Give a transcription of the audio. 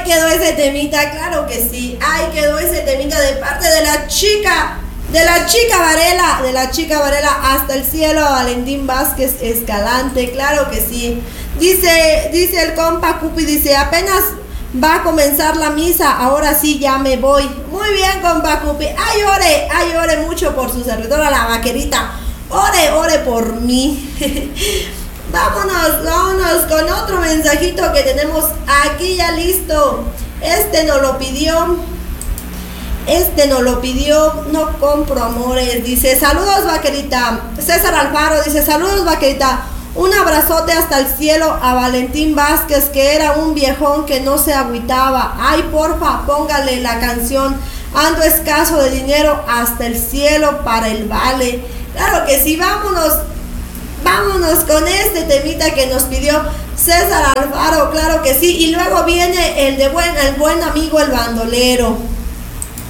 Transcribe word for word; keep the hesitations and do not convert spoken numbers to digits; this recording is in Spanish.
quedó ese temita, claro que sí. Ahí quedó ese temita de parte de la chica, de la chica Varela, de la chica Varela hasta el cielo, Valentín Vázquez Escalante, claro que sí. Dice, dice el compa Cupi, dice, apenas va a comenzar la misa, ahora sí ya me voy. Muy bien, compa Cupi. Ay, ore, ay, ore mucho por su servidora, la vaquerita. Ore, ore por mí. Vámonos, vámonos con otro mensajito que tenemos aquí ya listo. Este nos lo pidió. Este nos lo pidió. No compro amores. Dice, saludos vaquerita. César Alfaro dice, saludos vaquerita. Un abrazote hasta el cielo a Valentín Vázquez, que era un viejón que no se agüitaba. Ay, porfa, póngale la canción. Ando escaso de dinero hasta el cielo para el vale. Claro que sí, vámonos. Vámonos con este temita que nos pidió César Alfaro, claro que sí. Y luego viene el de buen, el buen amigo el bandolero.